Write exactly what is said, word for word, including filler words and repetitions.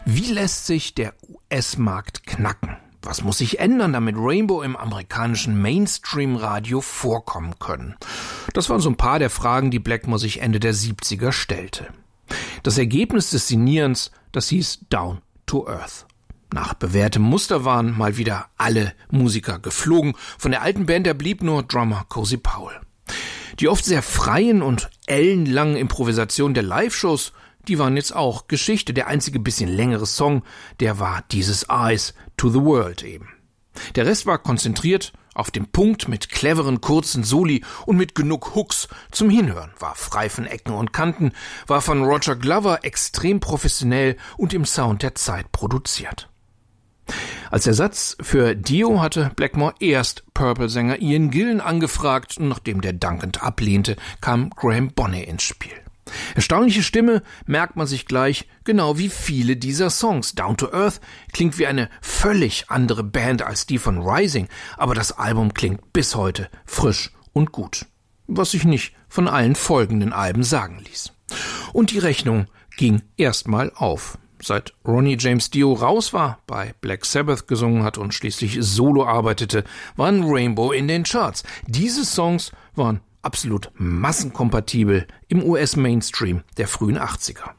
Wie lässt sich der U S-Markt knacken? Was muss sich ändern, damit Rainbow im amerikanischen Mainstream-Radio vorkommen können? Das waren so ein paar der Fragen, die Blackmore sich Ende der siebziger stellte. Das Ergebnis des Signierens, das hieß Down to Earth. Nach bewährtem Muster waren mal wieder alle Musiker geflogen. Von der alten Band, der blieb nur Drummer Cozy Powell. Die oft sehr freien und ellenlangen Improvisationen der Live-Shows, die waren jetzt auch Geschichte. Der einzige bisschen längere Song, der war dieses Eyes to the World eben. Der Rest war konzentriert auf den Punkt mit cleveren, kurzen Soli und mit genug Hooks zum Hinhören, war frei von Ecken und Kanten, war von Roger Glover extrem professionell und im Sound der Zeit produziert. Als Ersatz für Dio hatte Blackmore erst Purple-Sänger Ian Gillan angefragt und nachdem der dankend ablehnte, kam Graham Bonnet ins Spiel. Erstaunliche Stimme merkt man sich gleich, genau wie viele dieser Songs. Down to Earth klingt wie eine völlig andere Band als die von Rising, aber das Album klingt bis heute frisch und gut, was sich nicht von allen folgenden Alben sagen ließ. Und die Rechnung ging erstmal auf. Seit Ronnie James Dio raus war, bei Black Sabbath gesungen hat und schließlich solo arbeitete, waren Rainbow in den Charts. Diese Songs waren absolut massenkompatibel im U S-Mainstream der frühen achtziger.